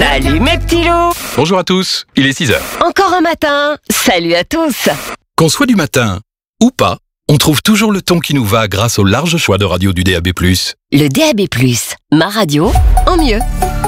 Salut mes petits loups. Bonjour à tous, il est 6h. Encore un matin. Salut à tous. Qu'on soit du matin ou pas, on trouve toujours le ton qui nous va grâce au large choix de radio du DAB+. Le DAB+, ma radio en mieux.